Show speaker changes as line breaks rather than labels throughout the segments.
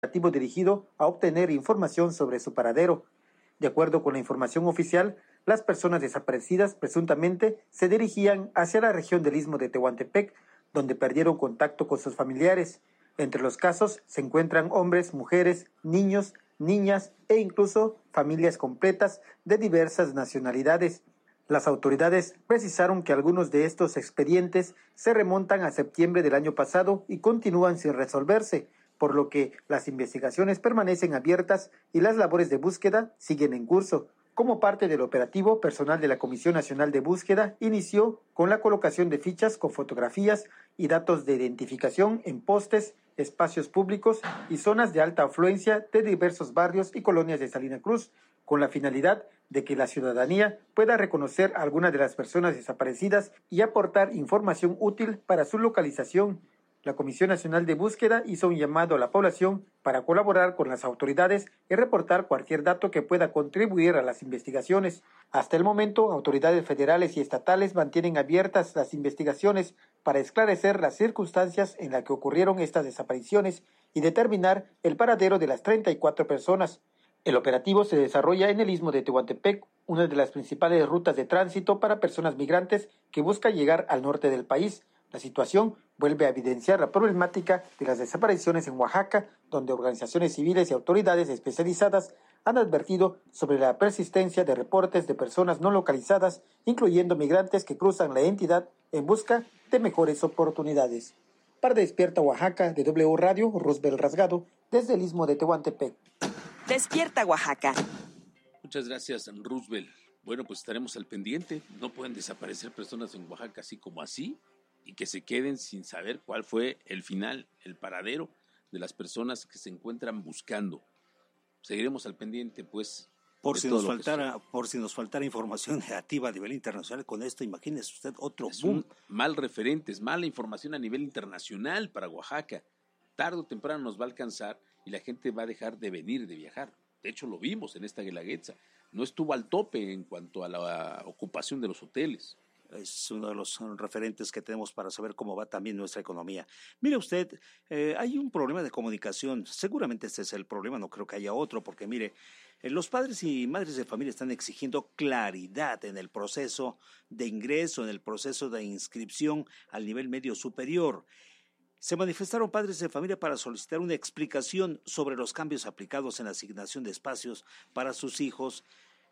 operativo dirigido a obtener información sobre su paradero. De acuerdo con la información oficial, las personas desaparecidas presuntamente se dirigían hacia la región del Istmo de Tehuantepec, donde perdieron contacto con sus familiares. Entre los casos se encuentran hombres, mujeres, niños, niñas e incluso familias completas de diversas nacionalidades. Las autoridades precisaron que algunos de estos expedientes se remontan a septiembre del año pasado y continúan sin resolverse, por lo que las investigaciones permanecen abiertas y las labores de búsqueda siguen en curso. Como parte del operativo, personal de la Comisión Nacional de Búsqueda inició con la colocación de fichas con fotografías y datos de identificación en postes, espacios públicos y zonas de alta afluencia de diversos barrios y colonias de Salina Cruz, con la finalidad de que la ciudadanía pueda reconocer a algunas de las personas desaparecidas y aportar información útil para su localización. La Comisión Nacional de Búsqueda hizo un llamado a la población para colaborar con las autoridades y reportar cualquier dato que pueda contribuir a las investigaciones. Hasta el momento, autoridades federales y estatales mantienen abiertas las investigaciones para esclarecer las circunstancias en las que ocurrieron estas desapariciones y determinar el paradero de las 34 personas. El operativo se desarrolla en el Istmo de Tehuantepec, una de las principales rutas de tránsito para personas migrantes que buscan llegar al norte del país. La situación vuelve a evidenciar la problemática de las desapariciones en Oaxaca, donde organizaciones civiles y autoridades especializadas han advertido sobre la persistencia de reportes de personas no localizadas, incluyendo migrantes que cruzan la entidad en busca de mejores oportunidades. Para Despierta Oaxaca, de W Radio, Roosevelt Rasgado, desde el Istmo de Tehuantepec.
Despierta Oaxaca.
Muchas gracias, Roosevelt. Bueno, pues estaremos al pendiente. No pueden desaparecer personas en Oaxaca así como así y que se queden sin saber cuál fue el final, el paradero de las personas que se encuentran buscando. Seguiremos al pendiente, pues.
Por si nos faltara información negativa a nivel internacional con esto, imagínese usted otro boom.
Un mal referente, es mala información a nivel internacional para Oaxaca. Tarde o temprano nos va a alcanzar y la gente va a dejar de venir, de viajar. De hecho, lo vimos en esta Guelaguetza. No estuvo al tope en cuanto a la ocupación de los hoteles.
Es uno de los referentes que tenemos para saber cómo va también nuestra economía. Mire usted, hay un problema de comunicación. Seguramente este es el problema, no creo que haya otro, porque mire, los padres y madres de familia están exigiendo claridad en el proceso de ingreso, en el proceso de inscripción al nivel medio superior. Se manifestaron padres de familia para solicitar una explicación sobre los cambios aplicados en la asignación de espacios para sus hijos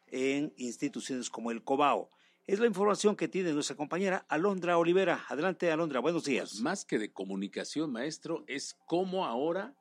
en instituciones como el Cobao. Es la información que tiene nuestra compañera Alondra Olivera. Adelante, Alondra, buenos días.
Pues más que de comunicación, maestro, es cómo ahora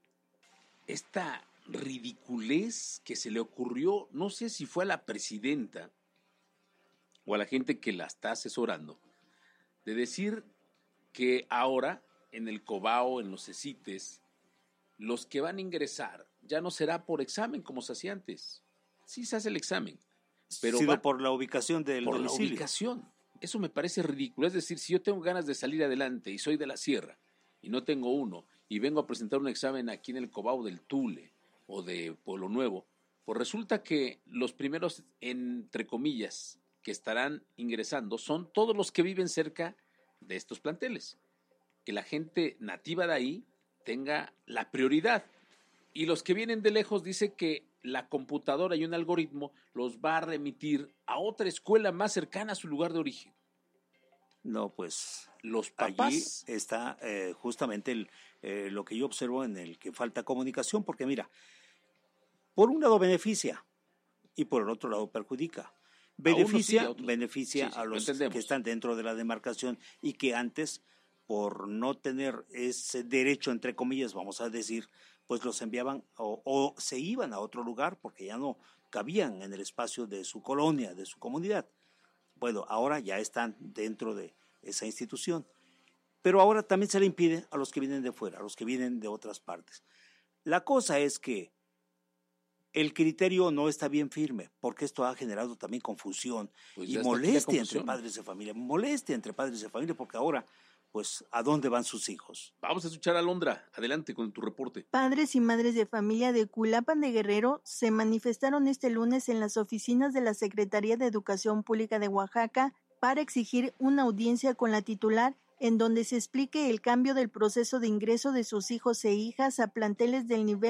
esta ridiculez que se le ocurrió, no sé si fue a la presidenta o a la gente que la está asesorando, de decir que ahora en el Cobao, en los CECITES, los que van a ingresar ya no será por examen como se hacía antes. Sí se hace el examen, pero
sino por la ubicación del domicilio.
Por la ubicación. Eso me parece ridículo. Es decir, si yo tengo ganas de salir adelante y soy de la sierra y no tengo uno y vengo a presentar un examen aquí en el Cobao del Tule o de Pueblo Nuevo, pues resulta que los primeros, entre comillas, que estarán ingresando son todos los que viven cerca de estos planteles. Que la gente nativa de ahí tenga la prioridad. Y los que vienen de lejos dice que la computadora y un algoritmo los va a remitir a otra escuela más cercana a su lugar de origen.
No, pues
los papás.
Allí está justamente lo que yo observo en el que falta comunicación, porque mira, por un lado beneficia y por el otro lado perjudica. Beneficia a los que están dentro de la demarcación y que antes, por no tener ese derecho, entre comillas, vamos a decir, pues los enviaban o se iban a otro lugar porque ya no cabían en el espacio de su colonia, de su comunidad. Bueno, ahora ya están dentro de esa institución, pero ahora también se le impide a los que vienen de fuera, a los que vienen de otras partes. La cosa es que el criterio no está bien firme, porque esto ha generado también confusión y molestia entre padres de familia, porque ahora, pues, ¿a dónde van sus hijos?
Vamos a escuchar a Alondra. Adelante con tu reporte.
Padres y madres de familia de Culapan de Guerrero se manifestaron este lunes en las oficinas de la Secretaría de Educación Pública de Oaxaca para exigir una audiencia con la titular en donde se explique el cambio del proceso de ingreso de sus hijos e hijas a planteles del nivel